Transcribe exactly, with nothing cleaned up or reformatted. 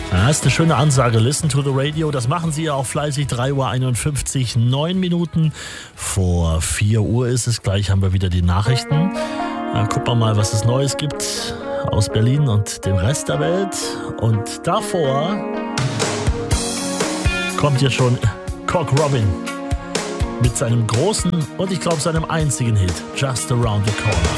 Das ist eine schöne Ansage. Listen to the radio. Das machen Sie ja auch fleißig. drei Uhr einundfünfzig, neun Minuten vor vier Uhr ist es. Gleich haben wir wieder die Nachrichten. Na, gucken wir mal, was es Neues gibt aus Berlin und dem Rest der Welt. Und davor kommt jetzt schon Cock Robin mit seinem großen und ich glaube seinem einzigen Hit Just Around the Corner.